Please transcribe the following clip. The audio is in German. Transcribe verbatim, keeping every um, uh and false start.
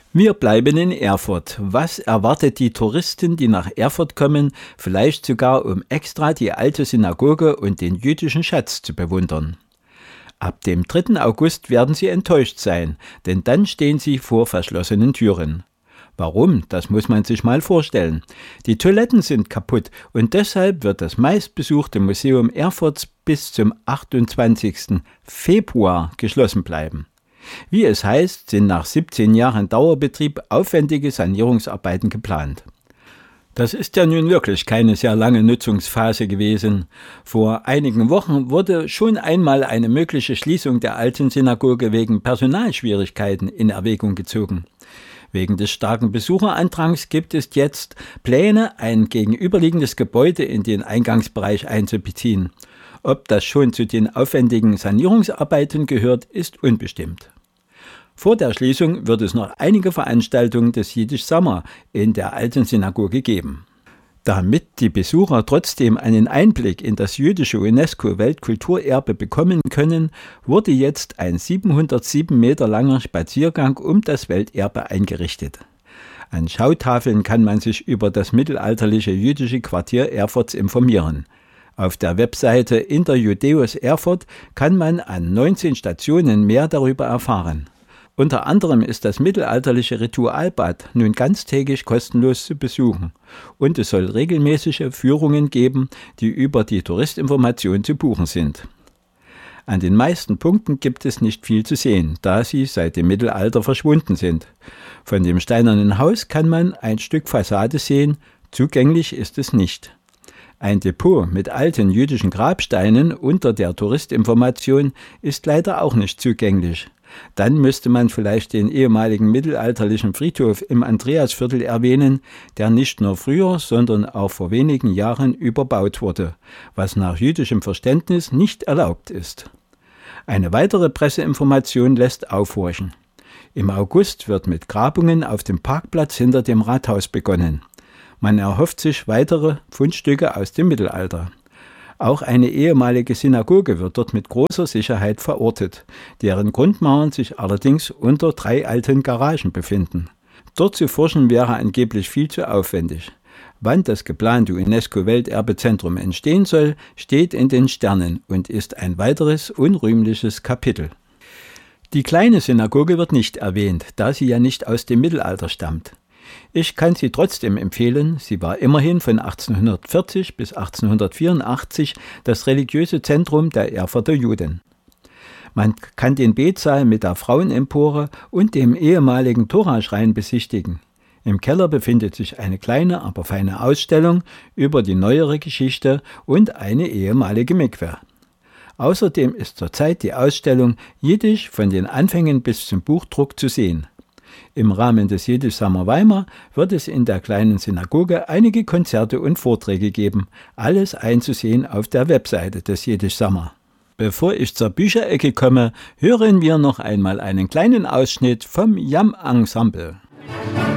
Wir bleiben in Erfurt. Was erwartet die Touristen, die nach Erfurt kommen, vielleicht sogar um extra die alte Synagoge und den jüdischen Schatz zu bewundern? Ab dem dritten August werden sie enttäuscht sein, denn dann stehen sie vor verschlossenen Türen. Warum? Das muss man sich mal vorstellen. Die Toiletten sind kaputt und deshalb wird das meistbesuchte Museum Erfurts bis zum achtundzwanzigsten Februar geschlossen bleiben. Wie es heißt, sind nach siebzehn Jahren Dauerbetrieb aufwendige Sanierungsarbeiten geplant. Das ist ja nun wirklich keine sehr lange Nutzungsphase gewesen. Vor einigen Wochen wurde schon einmal eine mögliche Schließung der alten Synagoge wegen Personalschwierigkeiten in Erwägung gezogen. Wegen des starken Besucherandrangs gibt es jetzt Pläne, ein gegenüberliegendes Gebäude in den Eingangsbereich einzubeziehen. Ob das schon zu den aufwendigen Sanierungsarbeiten gehört, ist unbestimmt. Vor der Schließung wird es noch einige Veranstaltungen des Yiddish Summer in der alten Synagoge geben. Damit die Besucher trotzdem einen Einblick in das jüdische UNESCO-Weltkulturerbe bekommen können, wurde jetzt ein siebenhundertsieben Meter langer Spaziergang um das Welterbe eingerichtet. An Schautafeln kann man sich über das mittelalterliche jüdische Quartier Erfurts informieren. Auf der Webseite Interjudaeus Erfurt kann man an neunzehn Stationen mehr darüber erfahren. Unter anderem ist das mittelalterliche Ritualbad nun ganztägig kostenlos zu besuchen und es soll regelmäßige Führungen geben, die über die Touristinformation zu buchen sind. An den meisten Punkten gibt es nicht viel zu sehen, da sie seit dem Mittelalter verschwunden sind. Von dem steinernen Haus kann man ein Stück Fassade sehen, zugänglich ist es nicht. Ein Depot mit alten jüdischen Grabsteinen unter der Touristinformation ist leider auch nicht zugänglich. Dann müsste man vielleicht den ehemaligen mittelalterlichen Friedhof im Andreasviertel erwähnen, der nicht nur früher, sondern auch vor wenigen Jahren überbaut wurde, was nach jüdischem Verständnis nicht erlaubt ist. Eine weitere Presseinformation lässt aufhorchen. Im August wird mit Grabungen auf dem Parkplatz hinter dem Rathaus begonnen. Man erhofft sich weitere Fundstücke aus dem Mittelalter. Auch eine ehemalige Synagoge wird dort mit großer Sicherheit verortet, deren Grundmauern sich allerdings unter drei alten Garagen befinden. Dort zu forschen wäre angeblich viel zu aufwendig. Wann das geplante UNESCO-Welterbezentrum entstehen soll, steht in den Sternen und ist ein weiteres unrühmliches Kapitel. Die kleine Synagoge wird nicht erwähnt, da sie ja nicht aus dem Mittelalter stammt. Ich kann sie trotzdem empfehlen, sie war immerhin von achtzehnhundertvierzig bis achtzehnhundertvierundachtzig das religiöse Zentrum der Erfurter Juden. Man kann den Betsaal mit der Frauenempore und dem ehemaligen Toraschrein besichtigen. Im Keller befindet sich eine kleine, aber feine Ausstellung über die neuere Geschichte und eine ehemalige Mikwe. Außerdem ist zurzeit die Ausstellung Jiddisch von den Anfängen bis zum Buchdruck zu sehen. Im Rahmen des Yiddish Summer Weimar wird es in der kleinen Synagoge einige Konzerte und Vorträge geben, alles einzusehen auf der Webseite des Yiddish Summer. Bevor ich zur Bücherecke komme, hören wir noch einmal einen kleinen Ausschnitt vom Yam Ensemble.